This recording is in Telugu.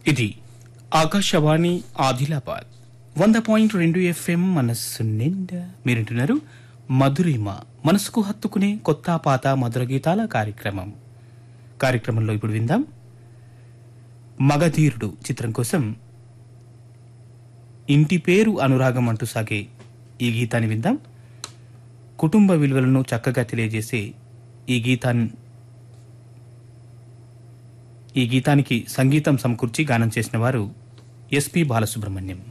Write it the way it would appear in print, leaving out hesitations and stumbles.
ఇది ఆకాశవాణి ఆదిలాబాద్ 100.2 FM మనస్సు నిండా మీరింటున్నారు మధురిమ మనసుకు హత్తుకునే కొత్త పాత మధుర గీతాల కార్యక్రమంలో ఇప్పుడు విందాం మగధీరుడు చిత్రం కోసం ఇంటి పేరు అనురాగం అంటూ సాగే ఈ గీతాన్ని విందాం. కుటుంబ విలువలను చక్కగా తెలియజేసే ఈ గీతానికి సంగీతం సమకూర్చి గానం చేసిన వారు ఎస్పి బాలసుబ్రహ్మణ్యం.